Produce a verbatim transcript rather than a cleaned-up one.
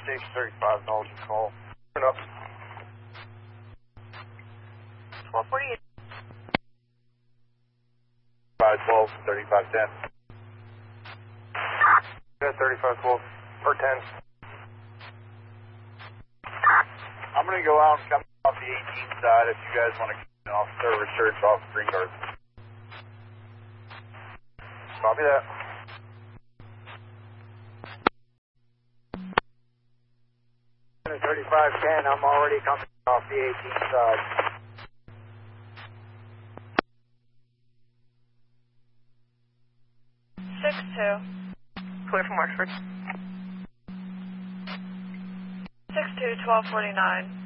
Station thirty-five, knowledge and call. Turn up. twelve forty-eight. five twelve, thirty-five ten. Yeah, thirty-five twelve, or ten. I'm going to go out and come off the eighteenth side if you guys want to get off service church off Green Garden. Copy that. thirty-five ten, I'm already coming off the eighteenth side. six two. Clear from Oxford. six two, twelve forty-nine.